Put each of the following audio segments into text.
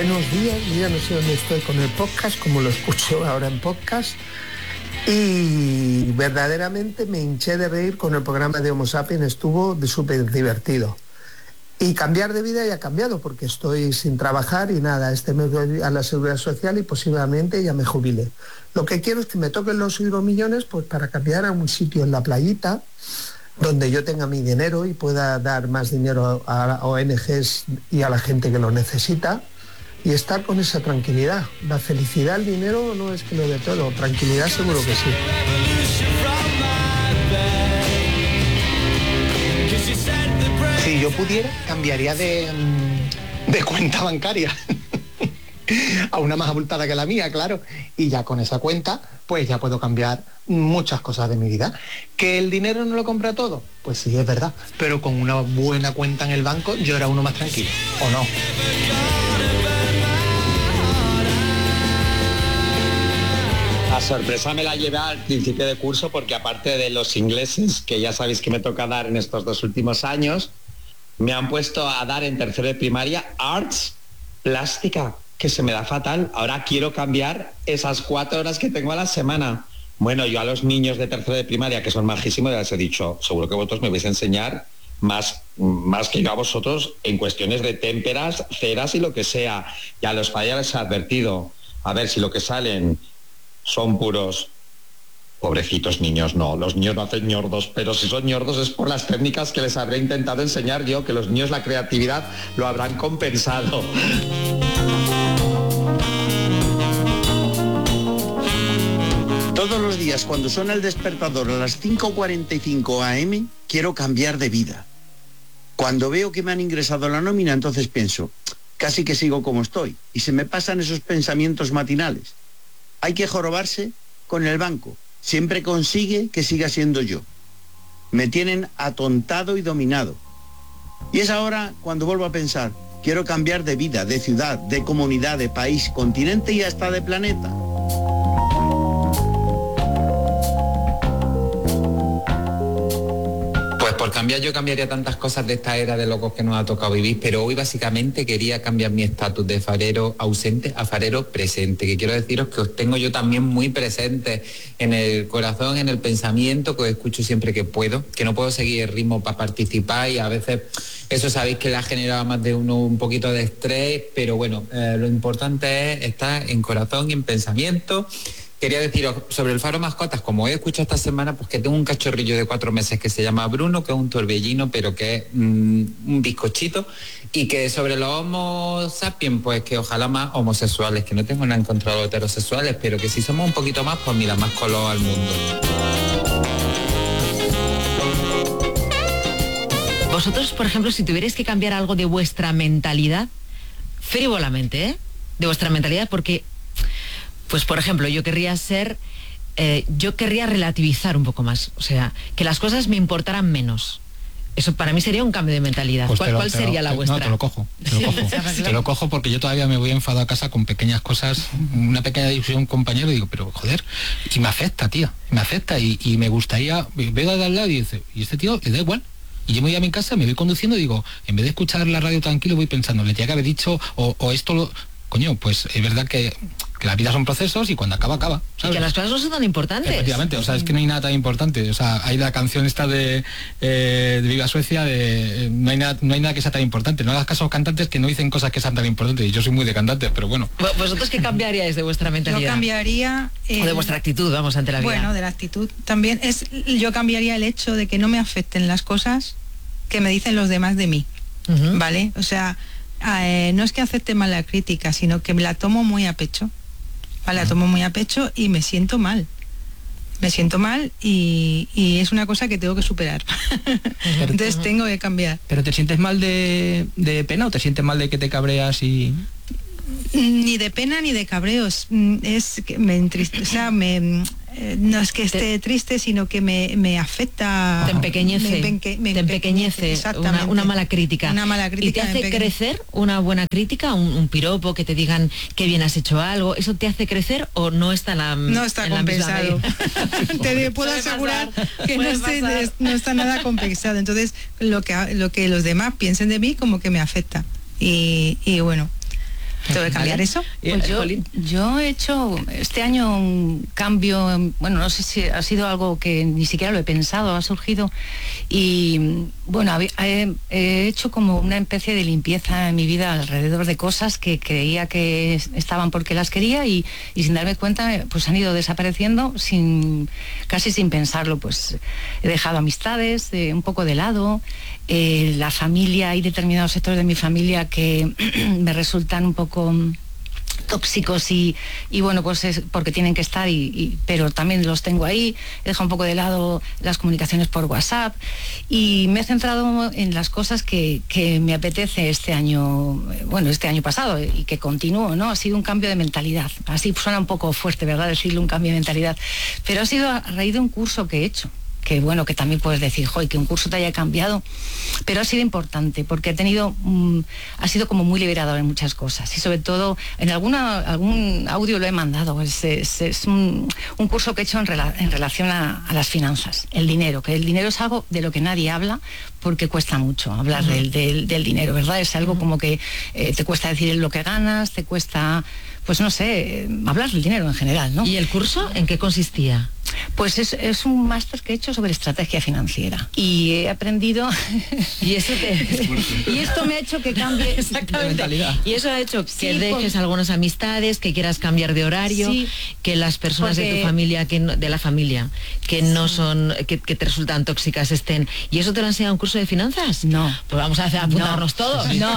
Buenos días, yo ya no sé dónde estoy con el podcast, como lo escucho ahora en podcast, y verdaderamente me hinché de reír con el programa de Homo Sapiens, estuvo súper divertido. Y cambiar de vida ya ha cambiado, porque estoy sin trabajar y nada, este mes voy a la Seguridad Social y posiblemente ya me jubile. Lo que quiero es que me toquen los euromillones pues para cambiar a un sitio en la playita, donde yo tenga mi dinero y pueda dar más dinero a ONGs y a la gente que lo necesita, y estar con esa tranquilidad. La felicidad, el dinero no es que lo de todo, tranquilidad seguro que sí. Si yo pudiera, cambiaría de cuenta bancaria a una más abultada que la mía, claro, y ya con esa cuenta pues ya puedo cambiar muchas cosas de mi vida. ¿Que el dinero no lo compra todo? Pues sí, es verdad, pero con una buena cuenta en el banco yo era uno más tranquilo, ¿o no? La sorpresa me la llevé al principio de curso porque aparte de los ingleses, que ya sabéis que me toca dar en estos 2 últimos años, me han puesto a dar en tercero de primaria Arts Plástica, que se me da fatal. Ahora quiero cambiar esas 4 horas que tengo a la semana. Bueno, yo a los niños de tercero de primaria, que son majísimos, ya les he dicho, seguro que vosotros me vais a enseñar más que yo a vosotros en cuestiones de témperas, ceras y lo que sea. Y a los padres les he advertido, a ver si lo que salen son puros... Pobrecitos niños, no, los niños no hacen ñordos, pero si son ñordos es por las técnicas que les habré intentado enseñar yo, que los niños la creatividad lo habrán compensado. Todos los días cuando suena el despertador a las 5:45 am, quiero cambiar de vida. Cuando veo que me han ingresado la nómina, entonces pienso, casi que sigo como estoy, y se me pasan esos pensamientos matinales. Hay que jorobarse con el banco. Siempre consigue que siga siendo yo. Me tienen atontado y dominado. Y es ahora cuando vuelvo a pensar, quiero cambiar de vida, de ciudad, de comunidad, de país, continente y hasta de planeta. Pues por cambiar yo cambiaría tantas cosas de esta era de locos que nos ha tocado vivir, pero hoy básicamente quería cambiar mi estatus de farero ausente a farero presente, que quiero deciros que os tengo yo también muy presente en el corazón, en el pensamiento, que os escucho siempre que puedo, que no puedo seguir el ritmo para participar y a veces eso sabéis que le ha generado más de uno un poquito de estrés, pero bueno, lo importante es estar en corazón y en pensamiento. Quería deciros sobre el faro mascotas, como he escuchado esta semana, pues que tengo un cachorrillo de 4 meses que se llama Bruno, que es un torbellino, pero que es un bizcochito, y que sobre los Homo sapiens, pues que ojalá más homosexuales, que no tengo nada en contra de los heterosexuales, pero que si somos un poquito más, pues mira, más color al mundo. Vosotros, por ejemplo, si tuvierais que cambiar algo de vuestra mentalidad, frívolamente, de vuestra mentalidad, porque... Pues, por ejemplo, yo querría relativizar un poco más, o sea, que las cosas me importaran menos. Eso para mí sería un cambio de mentalidad. Pues ¿Cuál sería la vuestra? No, te lo cojo. Te lo cojo porque yo todavía me voy enfadado a casa con pequeñas cosas, una pequeña discusión con un compañero y digo, pero joder, y me afecta, tía, me afecta y me gustaría, veo de al lado y dice, y este tío le da igual. Y yo me voy a mi casa, me voy conduciendo y digo, en vez de escuchar la radio tranquilo, voy pensando, le tenía que haber dicho, o esto lo... Coño, pues es verdad que la vida son procesos y cuando acaba, ¿sabes? Y que las cosas no son tan importantes. Efectivamente, o sea, es que no hay nada tan importante. O sea, hay la canción esta de Viva Suecia, no hay nada que sea tan importante. No hagas caso a los cantantes que no dicen cosas que sean tan importantes. Y yo soy muy de cantantes, pero bueno. ¿Vosotros qué cambiaríais de vuestra mentalidad? Yo cambiaría... o de vuestra actitud, vamos, ante la vida. Bueno, de la actitud también. Yo cambiaría el hecho de que no me afecten las cosas que me dicen los demás de mí. ¿Vale? O sea... no es que acepte mal la crítica, sino que me la tomo muy a pecho. La tomo muy a pecho y me siento mal. Y es una cosa que tengo que superar. Entonces tengo que cambiar. ¿Pero te sientes mal de pena o te sientes mal de que te cabreas y...? Ni de pena ni de cabreos. Es que me entristece, o sea, no es que esté triste, sino que me afecta. Te empequeñece. Te empequeñece. Exactamente. Una mala crítica. Una mala crítica. ¿Y te hace crecer una buena crítica? Un piropo, que te digan que bien has hecho algo. ¿Eso te hace crecer o no está no está compensado? Te puedo asegurar que no está nada compensado. Entonces, lo que los demás piensen de mí como que me afecta. Y bueno. ¿Tengo que cambiar eso? Pues yo he hecho este año un cambio, bueno, no sé si ha sido algo que ni siquiera lo he pensado, ha surgido y bueno, he hecho como una especie de limpieza en mi vida alrededor de cosas que creía que estaban porque las quería y sin darme cuenta pues han ido desapareciendo casi sin pensarlo. Pues he dejado amistades un poco de lado, la familia, hay determinados sectores de mi familia que me resultan un poco tóxicos y bueno, pues es porque tienen que estar pero también los tengo ahí. He dejado un poco de lado las comunicaciones por WhatsApp y me he centrado en las cosas que me apetece este año pasado y que continúo, ¿no? Ha sido un cambio de mentalidad. Así suena un poco fuerte, ¿verdad?, decirle un cambio de mentalidad, pero ha sido a raíz de un curso que he hecho. Que bueno, que también puedes decir, joder, que un curso te haya cambiado, pero ha sido importante porque ha sido como muy liberador en muchas cosas y sobre todo en algún audio lo he mandado. Es un curso que he hecho en relación a las finanzas, el dinero, que el dinero es algo de lo que nadie habla porque cuesta mucho hablar del dinero, ¿verdad? Es algo como que te cuesta decir lo que ganas, te cuesta, pues no sé, hablar del dinero en general, ¿no? ¿Y el curso en qué consistía? Pues es un máster que he hecho sobre estrategia financiera y he aprendido y esto me ha hecho que cambie exactamente y eso ha hecho que dejes algunas amistades, que quieras cambiar de horario, que las personas de tu familia, de la familia que no son, que te resultan tóxicas estén. ¿Y eso te lo ha enseñado un curso de finanzas? No. Pues vamos a apuntarnos todos. No,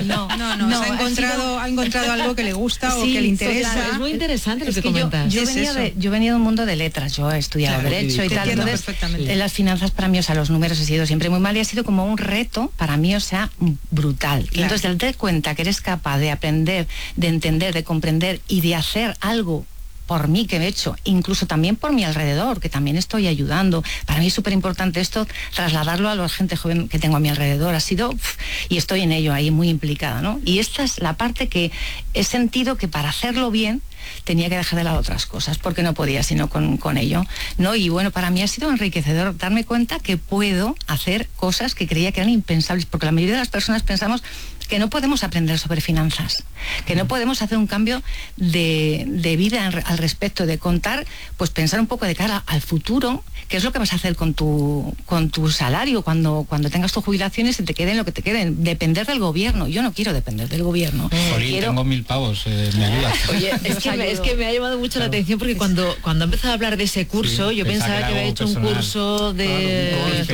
ha encontrado algo que le gusta o que le interesa. Claro, es muy interesante lo que comentas. Yo venía de un mundo de letras, yo he estudiado Derecho y tal, entonces en las finanzas para mí, o sea, los números he sido siempre muy mal y ha sido como un reto para mí, o sea, brutal. Y entonces al darte cuenta que eres capaz de aprender, de entender, de comprender y de hacer algo por mí que he hecho, incluso también por mi alrededor, que también estoy ayudando. Para mí es súper importante esto, trasladarlo a la gente joven que tengo a mi alrededor. Ha sido, y estoy en ello ahí muy implicada, ¿no? Y esta es la parte que he sentido que para hacerlo bien tenía que dejar de lado otras cosas, porque no podía sino con ello, ¿no? Y bueno, para mí ha sido enriquecedor darme cuenta que puedo hacer cosas que creía que eran impensables, porque la mayoría de las personas pensamos que no podemos aprender sobre finanzas, que no podemos hacer un cambio de vida al respecto, de contar, pues pensar un poco de cara al futuro, qué es lo que vas a hacer con tu salario cuando tengas tu jubilación y se te queden lo que te queden. Depender del gobierno. Yo no quiero depender del gobierno. Tengo 1.000 pavos, ¿me ayudas? Oye, es que me ha llamado mucho la atención porque cuando he empezado a hablar de ese curso, yo pensaba que había hecho un curso de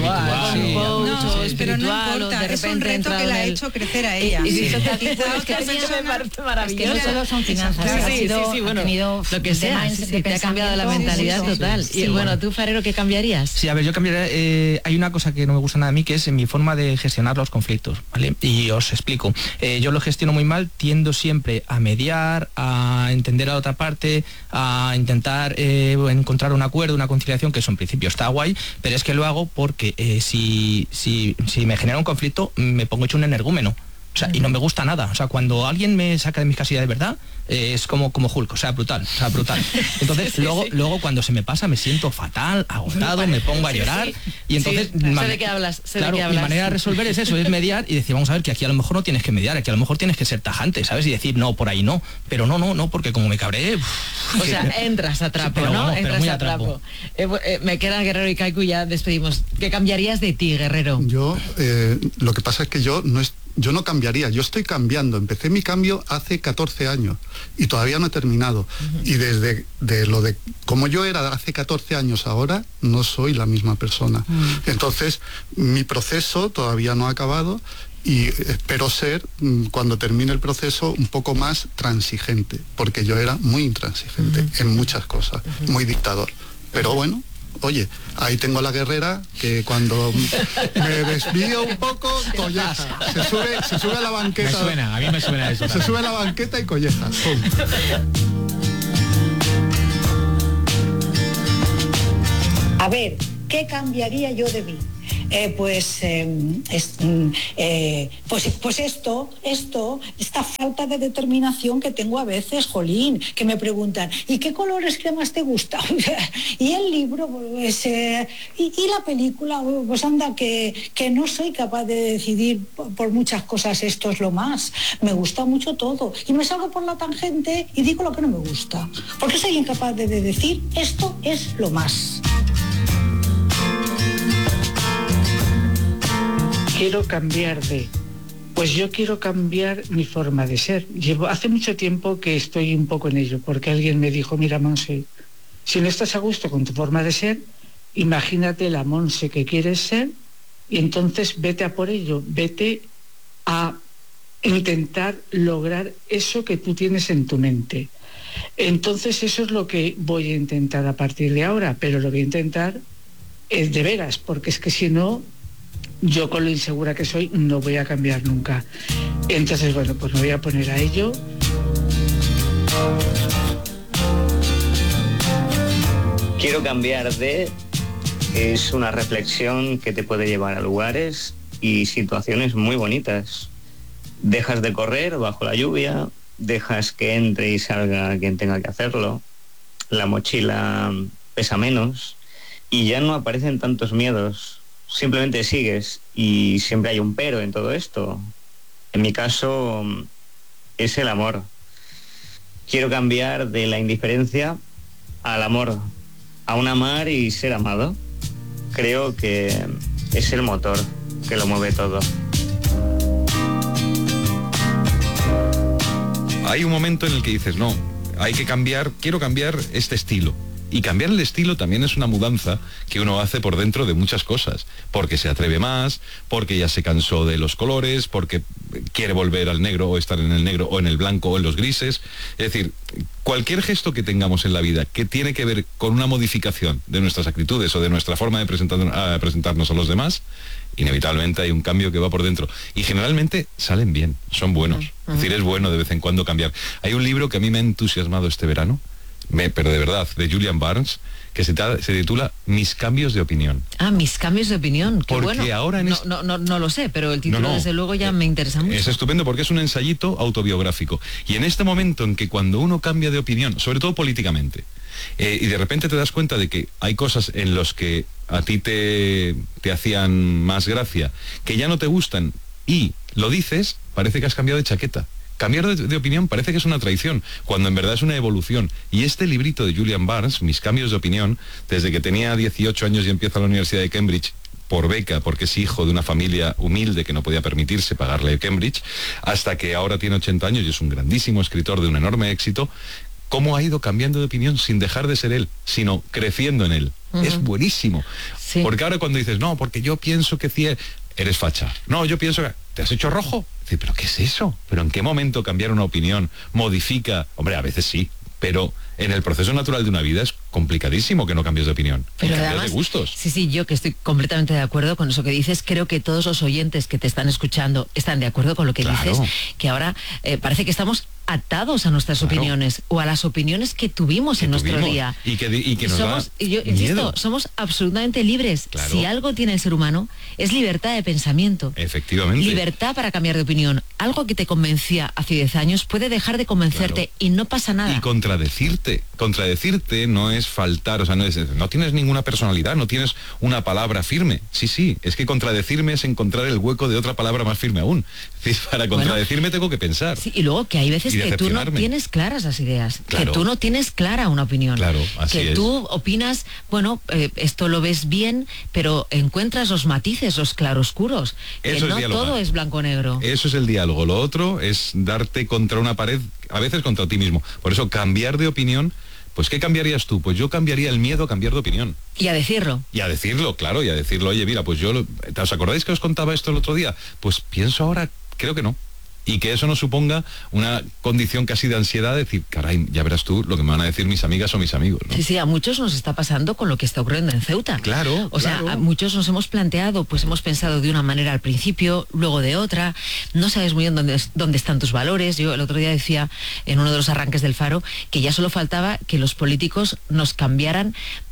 coach espiritual, o de repente es un reto que la ha hecho crecer a ella. Y me parece maravilloso. Es que no solo son finanzas, bueno, lo que sea, te ha cambiado la mentalidad total. Y bueno, tú, Farero, ¿qué cambiarías? Sí, a ver, yo cambiaría, hay una cosa que no me gusta nada a mí, que es mi forma de gestionar los conflictos, ¿vale? Y os explico. Yo lo gestiono muy mal, tiendo siempre a mediar, a entender a la otra parte, a intentar encontrar un acuerdo, una conciliación, que eso en principio está guay, pero es que lo hago porque si me genera un conflicto, me pongo hecho un energúmeno. O sea, y no me gusta nada. O sea, cuando alguien me saca de mis casillas de verdad, es como Hulk, o sea, brutal. Entonces, luego cuando se me pasa, me siento fatal, agotado, me pongo a llorar. Y entonces, sé de qué hablas. Mi manera de resolver es eso, es mediar y decir, vamos a ver, que aquí a lo mejor no tienes que mediar, aquí a lo mejor tienes que ser tajante, ¿sabes? Y decir, no, por ahí no. Pero no, porque como me cabreé... O sea, entras a trapo, ¿no? Vamos, entras a trapo. Me quedan Guerrero y Kaiku y ya despedimos. ¿Qué cambiarías de ti, Guerrero? Yo, lo que pasa es que yo no cambiaría, yo estoy cambiando. Empecé mi cambio hace 14 años y todavía no he terminado. Y desde como yo era hace 14 años ahora, no soy la misma persona. Entonces, mi proceso todavía no ha acabado y espero ser, cuando termine el proceso, un poco más transigente, porque yo era muy intransigente en muchas cosas, muy dictador. Pero bueno, oye, ahí tengo a la guerrera que cuando me desvío un poco, colleja. Se sube a la banqueta. A mí me suena eso. Se sube a la banqueta y colleja. ¡Pum! A ver, ¿qué cambiaría yo de mí? pues esto, esta falta de determinación que tengo a veces, jolín, que me preguntan, ¿y qué colores cremas te gustan? Y el libro, pues, y la película, pues anda, que no soy capaz de decidir por muchas cosas, esto es lo más. Me gusta mucho todo. Y me salgo por la tangente y digo lo que no me gusta. Porque soy incapaz de decir, esto es lo más. Quiero cambiar de... Pues yo quiero cambiar mi forma de ser. Hace mucho tiempo que estoy un poco en ello, porque alguien me dijo, mira, Monse, si no estás a gusto con tu forma de ser, imagínate la Monse que quieres ser y entonces vete a por ello, vete a intentar lograr eso que tú tienes en tu mente. Entonces eso es lo que voy a intentar a partir de ahora, pero lo voy a intentar es de veras, porque es que si no, yo con lo insegura que soy no voy a cambiar nunca. Entonces, bueno, pues me voy a poner a ello. Quiero cambiar de... Es una reflexión que te puede llevar a lugares y situaciones muy bonitas. Dejas de correr bajo la lluvia, dejas que entre y salga quien tenga que hacerlo, la mochila pesa menos y ya no aparecen tantos miedos. Simplemente sigues y siempre hay un pero en todo esto. En mi caso es el amor. Quiero cambiar de la indiferencia al amor, a un amar y ser amado. Creo que es el motor que lo mueve todo. Hay un momento en el que dices, no, hay que cambiar, quiero cambiar este estilo. Y cambiar el estilo también es una mudanza que uno hace por dentro de muchas cosas, porque se atreve más, porque ya se cansó de los colores, porque quiere volver al negro o estar en el negro o en el blanco o en los grises. Es decir, cualquier gesto que tengamos en la vida que tiene que ver con una modificación de nuestras actitudes o de nuestra forma de presentarnos a los demás, inevitablemente hay un cambio que va por dentro. Y generalmente salen bien, son buenos. Es decir, es bueno de vez en cuando cambiar. Hay un libro que a mí me ha entusiasmado este verano, pero de verdad, de Julian Barnes, que se titula Mis cambios de opinión. Ah, Mis cambios de opinión, qué porque bueno. Ahora no lo sé, pero el título desde luego ya me interesa mucho. Es estupendo porque es un ensayito autobiográfico. Y en este momento en que cuando uno cambia de opinión, sobre todo políticamente, y de repente te das cuenta de que hay cosas en las que a ti te hacían más gracia, que ya no te gustan, y lo dices, parece que has cambiado de chaqueta. Cambiar de opinión parece que es una traición, cuando en verdad es una evolución. Y este librito de Julian Barnes, Mis cambios de opinión, desde que tenía 18 años y empieza la Universidad de Cambridge, por beca, porque es hijo de una familia humilde que no podía permitirse pagarle Cambridge, hasta que ahora tiene 80 años y es un grandísimo escritor de un enorme éxito, cómo ha ido cambiando de opinión sin dejar de ser él, sino creciendo en él. Es buenísimo. Sí. Porque ahora cuando dices, no, porque yo pienso que eres facha. No, yo pienso que... ¿Te has hecho rojo? Dice, ¿pero qué es eso? ¿Pero en qué momento cambiar una opinión modifica? Hombre, a veces sí, pero en el proceso natural de una vida es complicadísimo que no cambies de opinión. Pero cambias además, de gustos. Sí, yo que estoy completamente de acuerdo con eso que dices. Creo que todos los oyentes que te están escuchando están de acuerdo con lo que dices, que ahora parece que estamos atados a nuestras opiniones o a las opiniones que tuvimos en nuestro día. Y que nos somos, da yo insisto, somos absolutamente libres. Claro. Si algo tiene el ser humano es libertad de pensamiento. Efectivamente. Libertad para cambiar de opinión. Algo que te convencía hace 10 años puede dejar de convencerte y no pasa nada. Y contradecirte no es faltar, o sea, no tienes ninguna personalidad, no tienes una palabra firme. Sí, es que contradecirme es encontrar el hueco de otra palabra más firme aún. Para contradecirme tengo que pensar. Sí, y luego que hay veces que tú no tienes claras las ideas, claro, que tú no tienes clara una opinión, claro, así que es. Tú opinas, bueno, esto lo ves bien, pero encuentras los matices, los claroscuros, que no todo es blanco-negro. Eso es el diálogo. Lo otro es darte contra una pared, a veces contra ti mismo. Por eso cambiar de opinión, pues ¿qué cambiarías tú? Pues yo cambiaría el miedo a cambiar de opinión. Y a decirlo. Y a decirlo, claro, y a decirlo, oye, mira, pues ¿os acordáis que os contaba esto el otro día? Pues pienso ahora, creo que no. Y que eso no suponga una condición casi de ansiedad, de decir, caray, ya verás tú lo que me van a decir mis amigas o mis amigos, ¿no? Sí, a muchos nos está pasando con lo que está ocurriendo en Ceuta. Claro. O sea, a muchos nos hemos planteado, pues hemos pensado de una manera al principio, luego de otra, no sabes muy bien dónde están tus valores. Yo el otro día decía, en uno de los arranques del Faro, que ya solo faltaba que los políticos nos cambiaran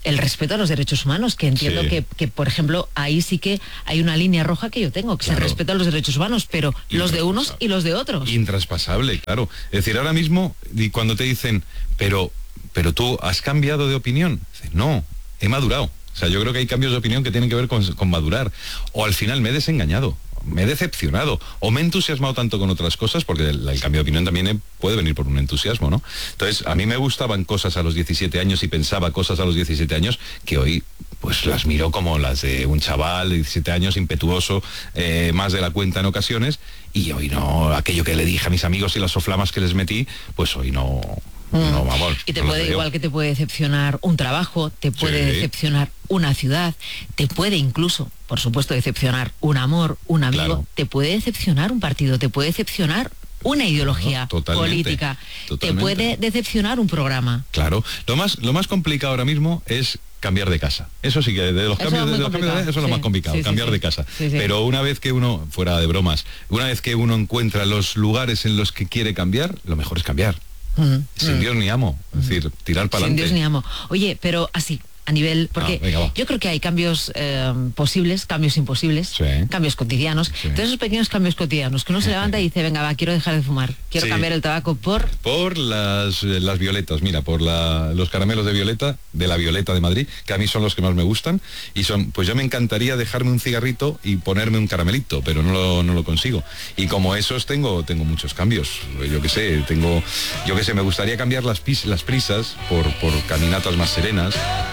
el respeto a los derechos humanos, que entiendo Sí. que, por ejemplo, ahí sí que hay una línea roja que yo tengo, que es el respeto a los derechos humanos, pero los de unos y los de otros. Intraspasable, claro. Es decir, ahora mismo, y cuando te dicen, pero tú has cambiado de opinión, dices, no, he madurado. O sea, yo creo que hay cambios de opinión que tienen que ver con madurar. O al final me he desengañado, me he decepcionado, o me he entusiasmado tanto con otras cosas, porque el cambio de opinión también puede venir por un entusiasmo, ¿no? Entonces, a mí me gustaban cosas a los 17 años y pensaba cosas a los 17 años que hoy pues las miro como las de un chaval de 17 años impetuoso, más de la cuenta en ocasiones, y hoy no, aquello que le dije a mis amigos y las soflamas que les metí, pues hoy no... No, vamos, Y te no puede, igual que te puede decepcionar un trabajo, te puede Sí. decepcionar una ciudad, te puede incluso, por supuesto, decepcionar un amor, un amigo, Claro. te puede decepcionar un partido, te puede decepcionar una ideología totalmente, política, totalmente. te puede decepcionar un programa. Claro, lo más complicado ahora mismo es cambiar de casa. Eso sí que de los Eso cambios, es muy de los cambios complicado, eso es lo sí. más complicado, Sí, sí, cambiar sí. de casa. Sí, sí. Pero una vez que uno, fuera de bromas, una vez que uno encuentra los lugares en los que quiere cambiar, lo mejor es cambiar. Sin Dios ni amo, es decir, tirar para Sin Dios adelante. ni amo. Oye, pero así, a nivel, porque venga, va. yo creo que hay cambios posibles, cambios imposibles, cambios cotidianos. Entonces esos pequeños cambios cotidianos que uno se levanta y dice, venga, va, quiero dejar de fumar, quiero Sí. cambiar el tabaco Por las violetas, mira, por los caramelos de violeta, de la Violeta de Madrid, que a mí son los que más me gustan, y son, pues yo me encantaría dejarme un cigarrito y ponerme un caramelito, pero no lo consigo. Y como esos tengo muchos cambios, yo qué sé, me gustaría cambiar las prisas por caminatas más serenas,